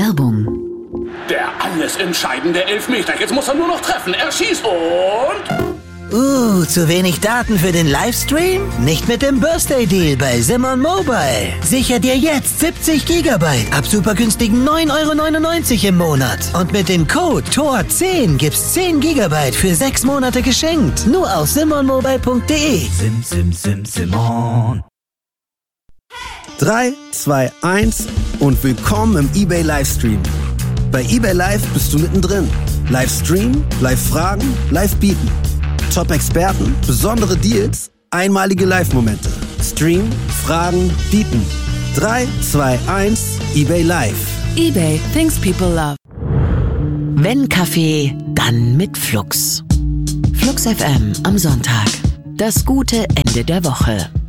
Werbung. Der alles entscheidende Elfmeter. Jetzt muss er nur noch treffen. Er schießt und... Zu wenig Daten für den Livestream? Nicht mit dem Birthday Deal bei Simon Mobile. Sicher dir jetzt 70 GB ab super günstigen 9,99 € im Monat. Und mit dem Code TOR10 gibt's 10 GB für 6 Monate geschenkt. Nur auf simonmobile.de. Simon. 3, 2, 1 und willkommen im eBay Livestream. Bei eBay Live bist du mittendrin. Livestream, Live-Fragen, Live-Bieten. Top-Experten, besondere Deals, einmalige Live-Momente. Stream, Fragen, Bieten. 3, 2, 1, eBay Live. eBay, things people love. Wenn Kaffee, dann mit Flux. Flux FM am Sonntag. Das gute Ende der Woche.